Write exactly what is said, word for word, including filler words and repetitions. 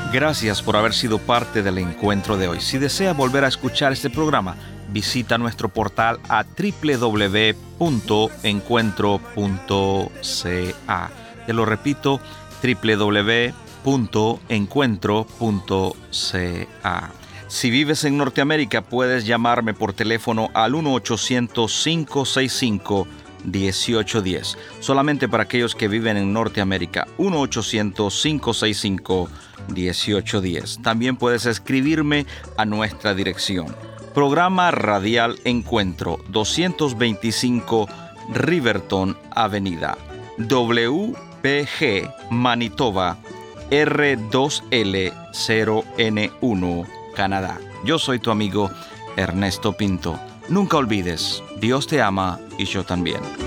Gracias por haber sido parte del encuentro de hoy. Si desea volver a escuchar este programa, visita nuestro portal a doble u doble u doble u punto encuentro punto c a. Te lo repito, doble u doble u doble u punto encuentro punto c a. Si vives en Norteamérica, puedes llamarme por teléfono al uno ochocientos, cinco seis cinco, uno ocho uno cero. Solamente para aquellos que viven en Norteamérica, uno ochocientos, cinco seis cinco, uno ocho uno cero. También puedes escribirme a nuestra dirección. Programa Radial Encuentro, doscientos veinticinco Riverton Avenida, W P G, Manitoba, R dos L cero N uno, Canadá. Yo soy tu amigo Ernesto Pinto. Nunca olvides, Dios te ama y yo también.